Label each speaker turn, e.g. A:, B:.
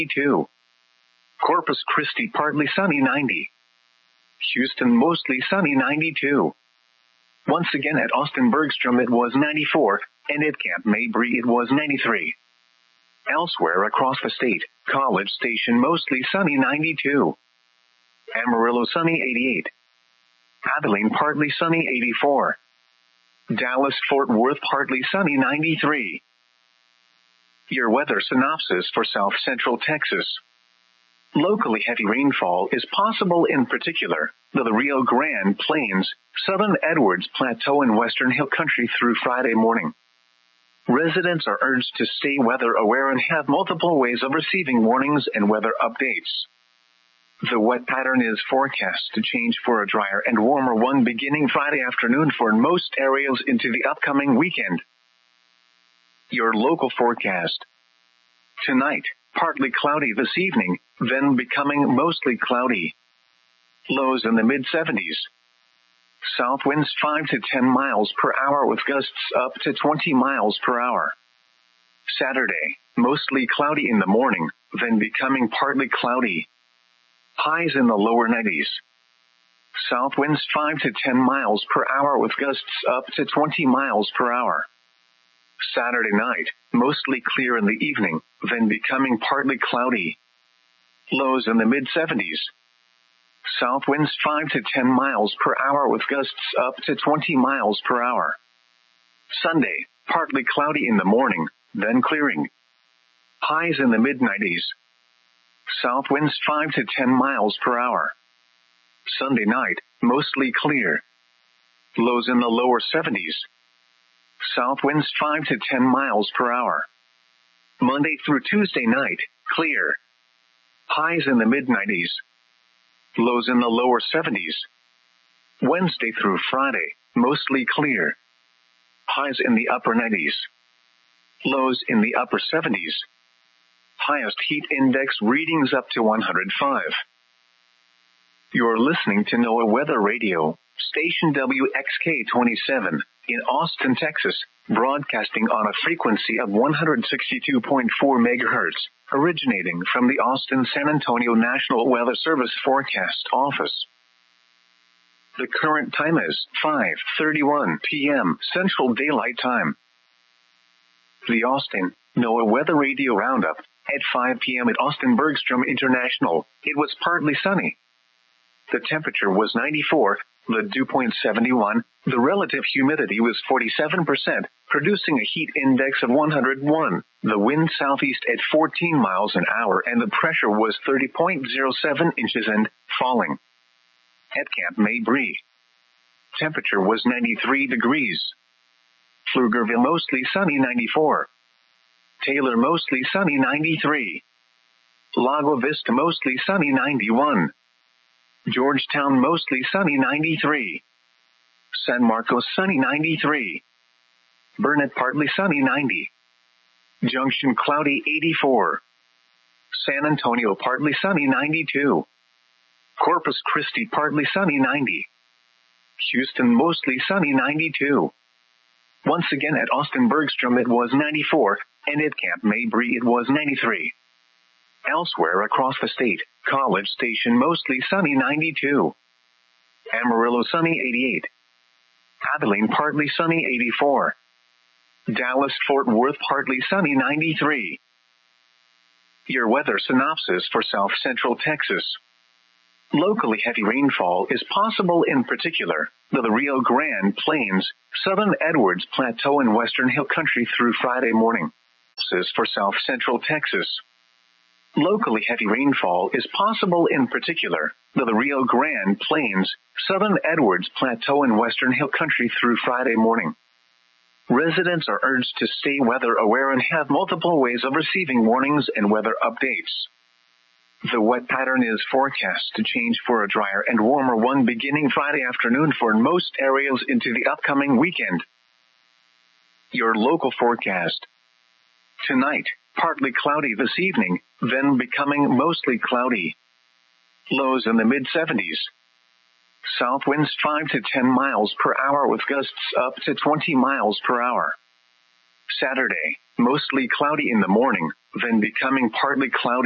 A: 92. Corpus Christi partly sunny 90. Houston mostly sunny 92. Once again at Austin Bergstrom it was 94, and at Camp Mabry it was 93. Elsewhere across the state, College Station mostly sunny 92. Amarillo sunny 88. Abilene partly sunny 84. Dallas Fort Worth partly sunny 93. Your weather synopsis for South Central Texas. Locally heavy rainfall is possible, in particular the Rio Grande Plains, southern Edwards Plateau and western Hill Country through Friday morning. Residents are urged to stay weather aware and have multiple ways of receiving warnings and weather updates. The wet pattern is forecast to change for a drier and warmer one beginning Friday afternoon for most areas into the upcoming weekend. Your local forecast. Tonight, partly cloudy this evening, then becoming mostly cloudy. Lows in the mid-70s. South winds 5 to 10 miles per hour with gusts up to 20 miles per hour. Saturday, mostly cloudy in the morning, then becoming partly cloudy. Highs in the lower 90s. South winds 5 to 10 miles per hour with gusts up to 20 miles per hour. Saturday night, mostly clear in the evening, then becoming partly cloudy. Lows in the mid-70s. South winds 5 to 10 miles per hour with gusts up to 20 miles per hour. Sunday, partly cloudy in the morning, then clearing. Highs in the mid-90s. South winds 5 to 10 miles per hour. Sunday night, mostly clear. Lows in the lower 70s. South winds 5 to 10 miles per hour. Monday through Tuesday night, clear. Highs in the mid-90s. Lows in the lower 70s. Wednesday through Friday, mostly clear. Highs in the upper 90s. Lows in the upper 70s. Highest heat index readings up to 105. You're listening to NOAA Weather Radio, station WXK-27, in Austin, Texas, broadcasting on a frequency of 162.4 megahertz, originating from the Austin-San Antonio National Weather Service Forecast Office. The current time is 5:31 p.m. Central Daylight Time. The Austin NOAA Weather Radio Roundup. At 5 p.m. at Austin Bergstrom International, it was partly sunny. The temperature was 94, the dew point 71, the relative humidity was 47%, producing a heat index of 101, the wind southeast at 14 miles an hour, and the pressure was 30.07 inches and falling. At Camp Mabry, temperature was 93 degrees. Pflugerville mostly sunny 94. Taylor mostly sunny 93. Lago Vista mostly sunny 91. Georgetown mostly sunny 93. San Marcos sunny 93. Burnett partly sunny 90. Junction cloudy 84. San Antonio partly sunny 92. Corpus Christi partly sunny 90. Houston mostly sunny 92. Once again at Austin Bergstrom it was 94, and at Camp Mabry it was 93. Elsewhere across the state, College Station mostly sunny 92. Amarillo sunny 88. Abilene partly sunny 84. Dallas Fort Worth partly sunny 93. Your weather synopsis for South Central Texas. Locally heavy rainfall is possible, in particular the Rio Grande Plains, southern Edwards Plateau and western Hill Country through Friday morning. This is for South Central Texas. Locally heavy rainfall is possible, in particular the Rio Grande Plains, southern Edwards Plateau and western Hill Country through Friday morning. Residents are urged to stay weather aware and have multiple ways of receiving warnings and weather updates. The wet pattern is forecast to change for a drier and warmer one beginning Friday afternoon for most areas into the upcoming weekend. Your local forecast. Tonight, partly cloudy this evening, then becoming mostly cloudy. Lows in the mid-70s. South winds 5 to 10 miles per hour with gusts up to 20 miles per hour. Saturday, mostly cloudy in the morning, then becoming partly cloudy.